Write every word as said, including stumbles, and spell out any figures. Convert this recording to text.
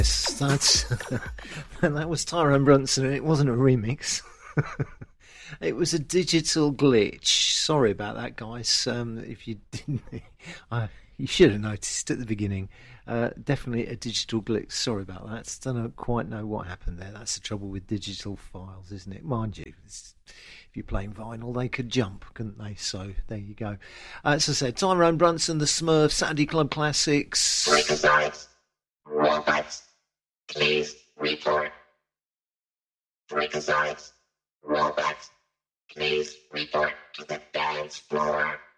Yes, that's that was Tyrone Brunson, and it wasn't a remix. It was a digital glitch. Sorry about that, guys. Um, if you didn't, I, you should have noticed at the beginning. Uh, definitely a digital glitch. Sorry about that. Don't quite know what happened there. That's the trouble with digital files, isn't it? Mind you, it's, if you're playing vinyl, they could jump, couldn't they? So there you go. Uh, as I said, Tyrone Brunson, The Smurfs, Saturday Club Classics. Freakazoids, robots, please report. Freakazoids, robots, please report to the dance floor.